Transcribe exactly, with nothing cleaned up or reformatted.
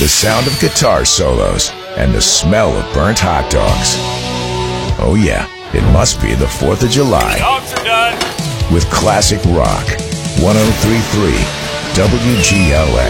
the sound of guitar solos, and the smell of burnt hot dogs. Oh yeah, it must be the fourth of July. Dogs are done. With classic rock. one oh three point three W G L S.